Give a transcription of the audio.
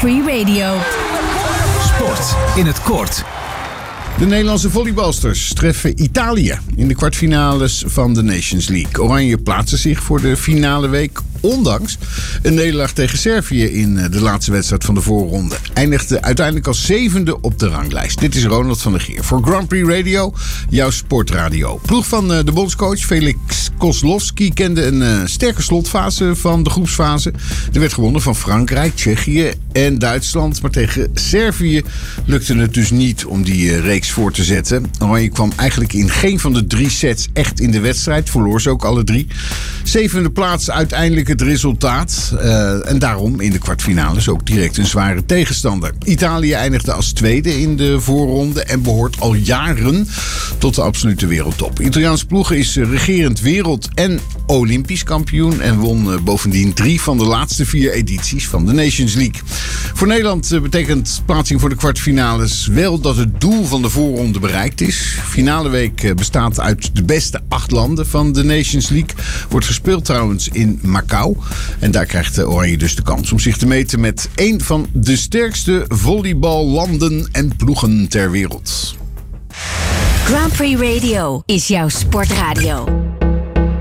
Prix Radio. Sport in het kort. De Nederlandse volleybalsters treffen Italië in de kwartfinales van de Nations League. Oranje plaatste zich voor de finale week, ondanks een nederlaag tegen Servië in de laatste wedstrijd van de voorronde. Eindigde uiteindelijk als 7e op de ranglijst. Dit is Ronald van der Geer voor Grand Prix Radio, jouw sportradio. Ploeg van de bondscoach Felix Kozlowski kende een sterke slotfase van de groepsfase. Er werd gewonnen van Frankrijk, Tsjechië en Duitsland. Maar tegen Servië lukte het dus niet om die reeks voor te zetten. Oranje kwam eigenlijk in geen van de 3 sets echt in de wedstrijd. Verloor ze ook alle 3. 7e plaats uiteindelijk het resultaat. En daarom in de kwartfinales ook direct een zware tegenstander. Italië eindigde als tweede in de voorronde en behoort al jaren tot de absolute wereldtop. Italiaans ploeg is regerend wereld- en olympisch kampioen en won bovendien 3 van de laatste 4 edities van de Nations League. Voor Nederland betekent plaatsing voor de kwartfinales wel dat het doel van de voorronde bereikt is. Finale week bestaat uit de beste 8 landen van de Nations League. Wordt gespeeld trouwens in Macau. En daar krijgt Oranje dus de kans om zich te meten met een van de sterkste volleyballanden en ploegen ter wereld. Grand Prix Radio is jouw sportradio.